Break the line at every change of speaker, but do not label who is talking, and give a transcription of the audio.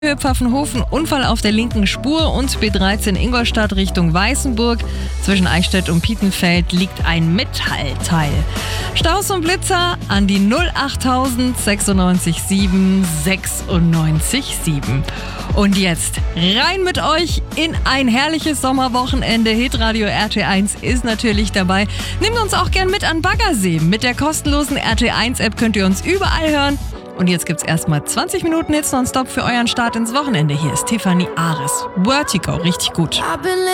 Höhe Pfaffenhofen, Unfall auf der linken Spur und B13 Ingolstadt Richtung Weißenburg. Zwischen Eichstätt und Pietenfeld liegt ein Metallteil. Staus und Blitzer an die 08000 96 7 96 7. Und jetzt rein mit euch in ein herrliches Sommerwochenende. Hitradio RT1 ist natürlich dabei. Nehmt uns auch gern mit an Baggersee. Mit der kostenlosen RT1-App könnt ihr uns überall hören. Und jetzt gibt's erstmal 20 Minuten Hits nonstop für euren Start ins Wochenende. Hier ist Tiffany Ares. Vertigo, richtig gut.